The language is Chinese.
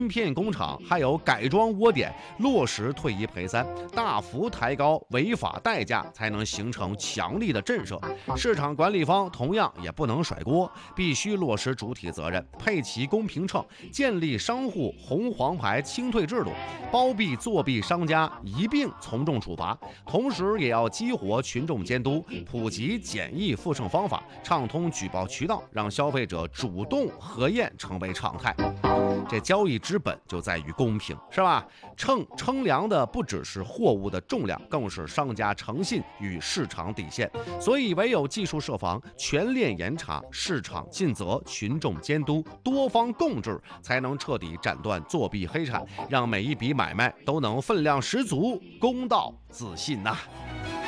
片工厂还有改装窝点，落实退一赔三，大幅抬高违法代价，才能形成强力的震慑。市场管理方同样也不能甩锅，必须落实主体责任，配齐公平秤，建立商户红黄牌清退制度，包庇作弊商家一并从重处罚。同时，也要激活群众监督，普及简易复秤方法，畅通举报渠道，让消费者主动核验成为常态。这交易之本就在于公平，是吧？称量的不只是货物的重量，更是商家诚信与市场底线。所以，唯有技术设防、全链严查、市场尽责、群众监督、多方共治，才能彻底斩断作弊黑产，让每一笔买卖都能分量十足、公道自信呐。